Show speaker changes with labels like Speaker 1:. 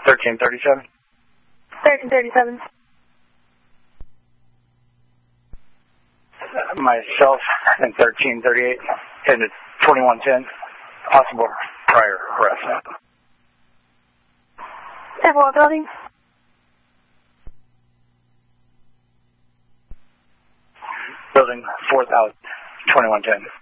Speaker 1: 1337.
Speaker 2: 1337.
Speaker 1: Myself and 1338 headed 2110. Possible prior harassment.
Speaker 2: And what building?
Speaker 1: Building 4000, 2110.